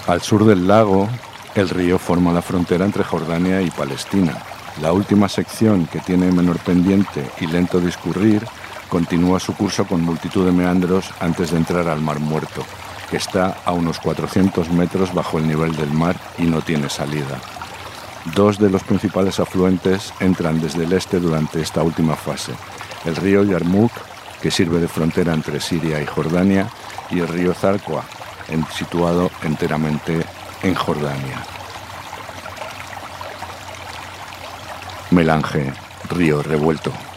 Al sur del lago, el río forma la frontera entre Jordania y Palestina. La última sección, que tiene menor pendiente y lento discurrir, continúa su curso con multitud de meandros antes de entrar al Mar Muerto, que está a unos 400 metros bajo el nivel del mar y no tiene salida. Dos de los principales afluentes entran desde el este durante esta última fase: el río Yarmuk, que sirve de frontera entre Siria y Jordania, y el río Zarqua, situado enteramente en Jordania. Melange, río revuelto.